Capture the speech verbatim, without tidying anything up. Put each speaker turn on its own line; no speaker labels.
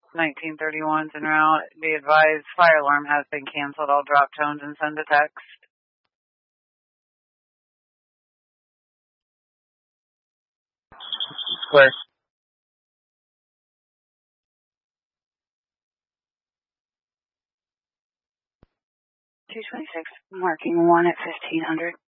nineteen thirty-one's en route. Be advised, fire alarm has been canceled. I'll drop tones and send a text.
Square.
two twenty-six, marking one at fifteen hundred.